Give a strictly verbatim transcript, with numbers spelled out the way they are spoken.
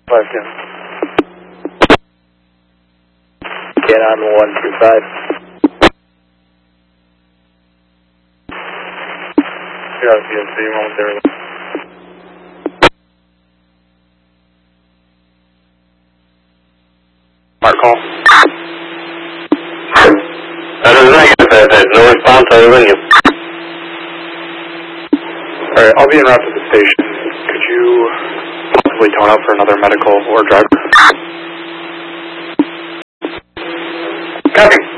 five ten. Get on one two five. Yeah, C S C momentarily. Mark call. That is negative. No response other than you. Alright, I'll be en route to the station. Could you possibly tone out for another medical or driver? Copy.